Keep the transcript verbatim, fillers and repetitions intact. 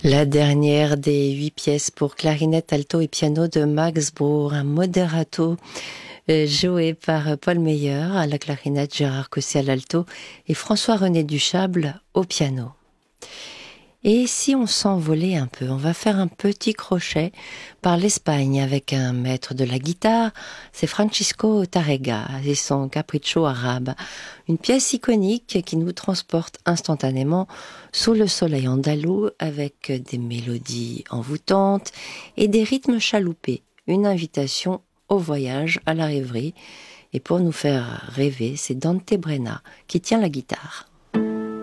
La dernière des huit pièces pour clarinette, alto et piano de Max Bruch, un moderato euh, joué par Paul Meyer à la clarinette, Gérard Cossé à l'alto et François-René Duchâble au piano. Et si on s'envolait un peu, on va faire un petit crochet par l'Espagne avec un maître de la guitare, c'est Francisco Tárrega et son Capriccio arabe, une pièce iconique qui nous transporte instantanément sous le soleil andalou avec des mélodies envoûtantes et des rythmes chaloupés, une invitation au voyage, à la rêverie. Et pour nous faire rêver, c'est Dante Brenna qui tient la guitare.